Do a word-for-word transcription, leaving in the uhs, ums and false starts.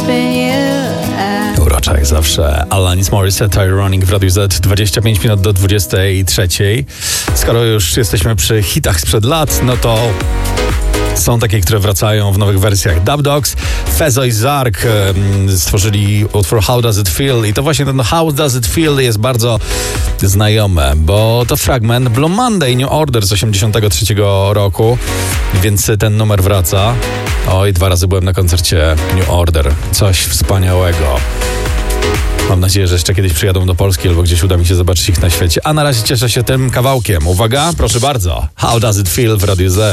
keeping you. Urocza jak zawsze. Alanis Morissette, Ironic w Radiu Z, dwadzieścia pięć minut do dwudziestej trzeciej. Skoro już jesteśmy przy hitach sprzed lat, no to są takie, które wracają w nowych wersjach. Dub Dogs, Fezo i Zark um, stworzyli utwór How Does It Feel i to właśnie ten How Does It Feel jest bardzo znajome, bo to fragment Blue Monday New Order z osiemdziesiątego trzeciego roku, więc ten numer wraca. Oj, dwa razy byłem na koncercie New Order. Coś wspaniałego. Mam nadzieję, że jeszcze kiedyś przyjadą do Polski albo gdzieś uda mi się zobaczyć ich na świecie. A na razie cieszę się tym kawałkiem. Uwaga, proszę bardzo. How Does It Feel w Radiu Z.